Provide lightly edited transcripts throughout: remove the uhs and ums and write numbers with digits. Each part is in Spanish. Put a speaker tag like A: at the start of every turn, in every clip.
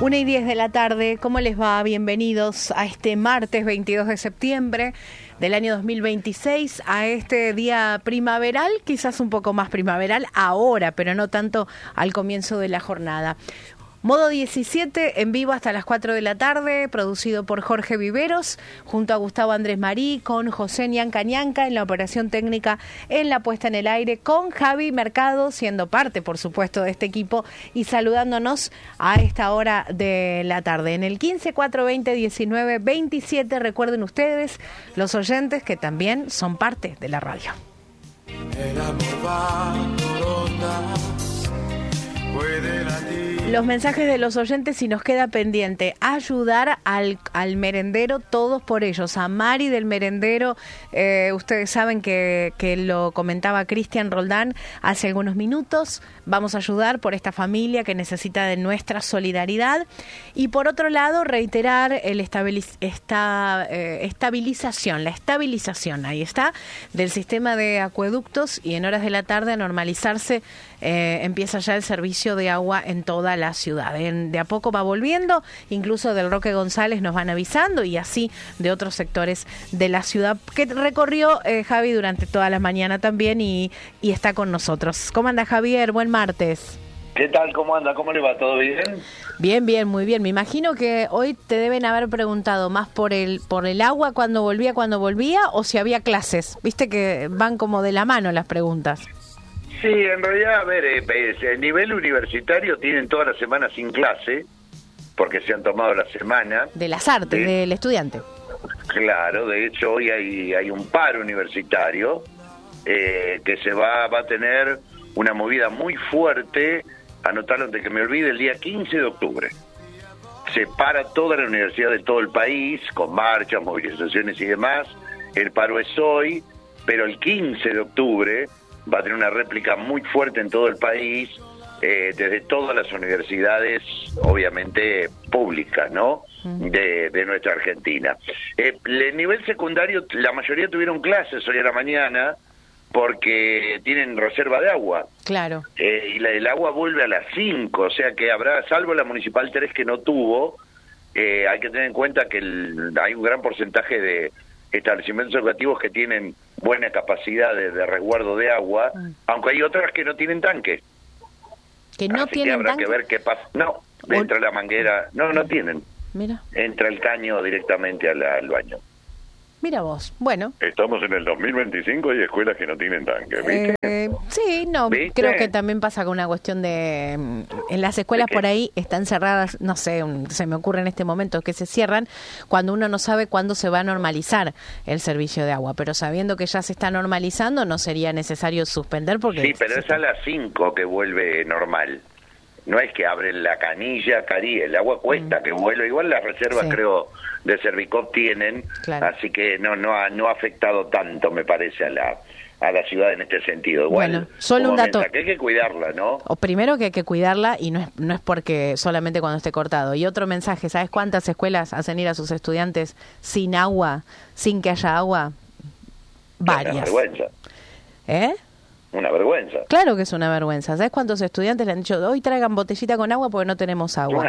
A: 1:10 de la tarde, ¿cómo les va? Bienvenidos a este martes 22 de septiembre del año 2026, a este día primaveral, quizás un poco más primaveral ahora, pero no tanto al comienzo de la jornada. Modo 17 en vivo hasta las 4 de la tarde, producido por Jorge Viveros, junto a Gustavo Andrés Marí, con José Ñanca Ñanca en la operación técnica, en la puesta en el aire, con Javi Mercado, siendo parte, por supuesto, de este equipo y saludándonos a esta hora de la tarde. En el 15 420 19 27, recuerden ustedes, los oyentes, que también son parte de la radio. Los mensajes de los oyentes, si nos queda pendiente, ayudar al merendero, todos por ellos. A Mari del merendero, ustedes saben que lo comentaba Cristian Roldán hace algunos minutos. Vamos a ayudar por esta familia que necesita de nuestra solidaridad. Y por otro lado, reiterar la estabilización, ahí está, del sistema de acueductos, y en horas de la tarde a normalizarse. Empieza ya el servicio de agua en toda la ciudad. De a poco va volviendo, incluso del Roque González nos van avisando, y así de otros sectores de la ciudad que recorrió Javi durante toda la mañana también y está con nosotros. ¿Cómo anda, Javier? Buen martes.
B: ¿Qué tal? ¿Cómo anda? ¿Cómo le va? ¿Todo bien?
A: Bien, muy bien. Me imagino que hoy te deben haber preguntado más por el agua cuando volvía, o si había clases. Viste que van como de la mano las preguntas.
B: Sí, en realidad, a ver, a nivel universitario tienen toda la semana sin clase, porque se han tomado la semana.
A: De las artes, del estudiante.
B: Claro, de hecho hoy hay un paro universitario que va a tener una movida muy fuerte, anotarlo antes que me olvide, el día 15 de octubre. Se para toda la universidad de todo el país, con marchas, movilizaciones y demás. El paro es hoy, pero el 15 de octubre va a tener una réplica muy fuerte en todo el país, desde todas las universidades, obviamente públicas, ¿no?, de nuestra Argentina. El nivel secundario, la mayoría tuvieron clases hoy a la mañana, porque tienen reserva de agua. Claro. Y el agua vuelve a las 5, o sea que habrá, salvo la Municipal 3 que no tuvo, hay que tener en cuenta que hay un gran porcentaje de establecimientos educativos que tienen buena capacidad de resguardo de agua, aunque hay otras que no tienen tanque. ¿Que no tienen tanque? Habrá que ver qué pasa. No, entra la manguera, no tienen. Mira. Entra el caño directamente al baño.
A: Mira vos, bueno.
C: Estamos en el 2025 y hay escuelas que no tienen tanque, ¿viste?
A: Sí, no, ¿viste? Creo que también pasa con una cuestión de... En las escuelas por ahí están cerradas, no sé, se me ocurre en este momento que se cierran cuando uno no sabe cuándo se va a normalizar el servicio de agua, pero sabiendo que ya se está normalizando no sería necesario suspender porque... Sí,
B: pero es a las 5 que vuelve normal. No es que abren la canilla, el agua cuesta que vuelva. Igual las reservas, creo, de Servicop tienen, claro. Así que no ha afectado tanto, me parece, a la ciudad en este sentido. Igual,
A: bueno, solo un dato.
B: Que hay que cuidarla, ¿no?
A: O primero que hay que cuidarla, y no es porque solamente cuando esté cortado. Y otro mensaje, ¿sabes cuántas escuelas hacen ir a sus estudiantes sin agua, sin que haya agua? Varias.
B: Una vergüenza. Una vergüenza.
A: Claro que es una vergüenza. ¿Sabes cuántos estudiantes le han dicho, hoy traigan botellita con agua porque no tenemos agua?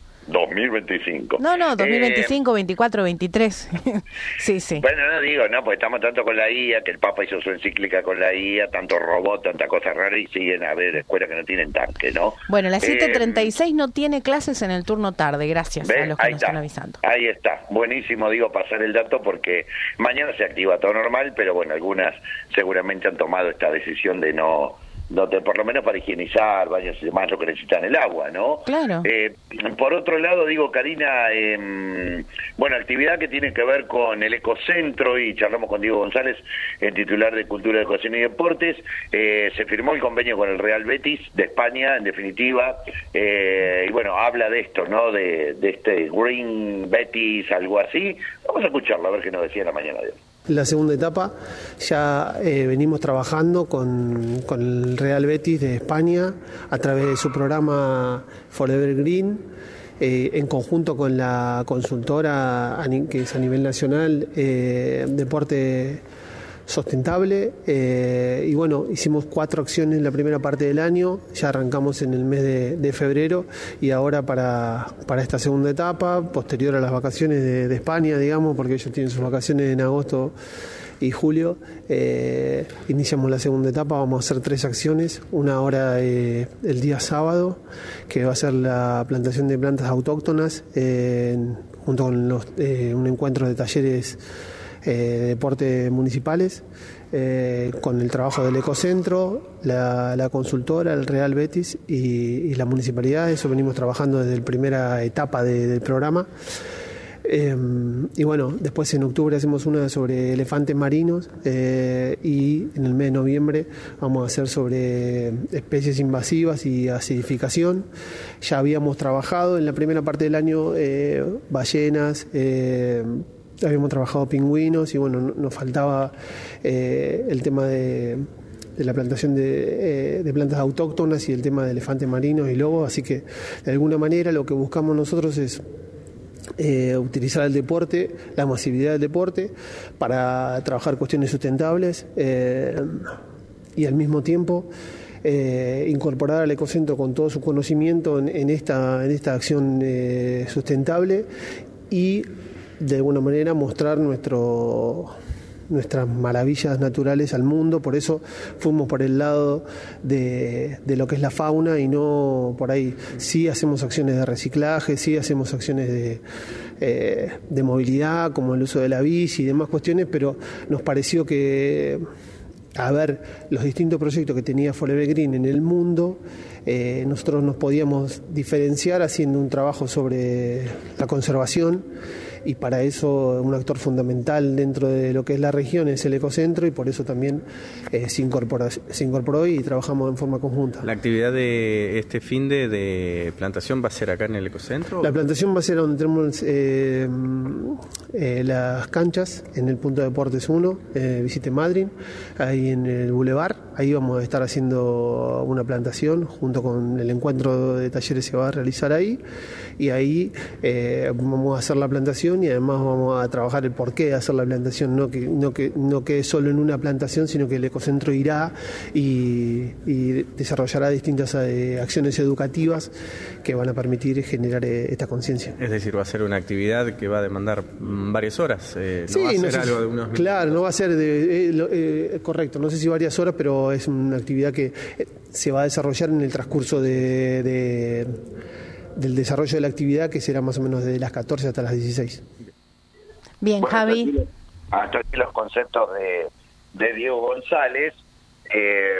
C: 2025.
A: No, 2025, 24, 23. Sí.
B: Bueno, porque estamos tanto con la IA, que el Papa hizo su encíclica con la IA, tanto robot, tanta cosa rara, y siguen a haber escuelas que no tienen tanque, ¿no?
A: Bueno, la 7:36 no tiene clases en el turno tarde, gracias a los que nos están avisando.
B: Ahí está, buenísimo, pasar el dato porque mañana se activa todo normal, pero bueno, algunas seguramente han tomado esta decisión de por lo menos para higienizar, baños y demás, lo que necesitan el agua, ¿no?
A: Claro.
B: Por otro lado, Karina, actividad que tiene que ver con el Ecocentro, y charlamos con Diego González, el titular de Cultura, Educación y Deportes. Se firmó el convenio con el Real Betis de España, en definitiva, y habla de esto, ¿no? De este Green Betis, algo así. Vamos a escucharlo, a ver qué nos decía en la mañana de hoy.
D: La segunda etapa ya venimos trabajando con el Real Betis de España a través de su programa Forever Green, en conjunto con la consultora que es a nivel nacional, Deporte sustentable. Y bueno, hicimos 4 acciones en la primera parte del año, ya arrancamos en el mes de febrero y ahora para esta segunda etapa, posterior a las vacaciones de España, digamos, porque ellos tienen sus vacaciones en agosto y julio, iniciamos la segunda etapa. Vamos a hacer 3 acciones, una ahora el día sábado, que va a ser la plantación de plantas autóctonas, junto con un encuentro de talleres de deporte municipales, con el trabajo del Ecocentro, la consultora, el Real Betis y la municipalidad. Eso venimos trabajando desde la primera etapa del programa. Y bueno, después en octubre hacemos una sobre elefantes marinos, y en el mes de noviembre vamos a hacer sobre especies invasivas y acidificación. Ya habíamos trabajado en la primera parte del año ballenas, habíamos trabajado pingüinos y bueno, nos faltaba el tema de la plantación de plantas autóctonas y el tema de elefantes marinos y lobos, así que de alguna manera lo que buscamos nosotros es utilizar el deporte, la masividad del deporte para trabajar cuestiones sustentables, y al mismo tiempo incorporar al Ecocentro con todo su conocimiento en esta acción sustentable y de alguna manera mostrar nuestras maravillas naturales al mundo. Por eso fuimos por el lado de lo que es la fauna y no por ahí. Sí hacemos acciones de reciclaje, sí hacemos acciones de movilidad, como el uso de la bici y demás cuestiones, pero nos pareció que a ver los distintos proyectos que tenía Forever Green en el mundo, nosotros nos podíamos diferenciar haciendo un trabajo sobre la conservación, y para eso un actor fundamental dentro de lo que es la región es el Ecocentro, y por eso también se incorporó y trabajamos en forma conjunta.
E: ¿La actividad de este fin de plantación va a ser acá en el Ecocentro?
D: La plantación va a ser donde tenemos las canchas, en el punto de deportes 1, Visite Madrid, ahí en el Boulevard. Ahí vamos a estar haciendo una plantación junto con el encuentro de talleres, se va a realizar ahí, y ahí vamos a hacer la plantación y además vamos a trabajar el porqué de hacer la plantación, no que solo en una plantación, sino que el Ecocentro irá y desarrollará distintas acciones educativas que van a permitir generar esta conciencia.
E: Es decir, va a ser una actividad que va a demandar varias horas,
D: sí,
E: va a ser algo de unos minutos. Claro,
D: no va a ser correcto, no sé si varias horas, pero es una actividad que se va a desarrollar en el transcurso del desarrollo de la actividad, que será más o menos desde las 14 hasta las 16.
A: Bien,
B: bueno,
A: Javi.
B: hasta aquí los conceptos de Diego González.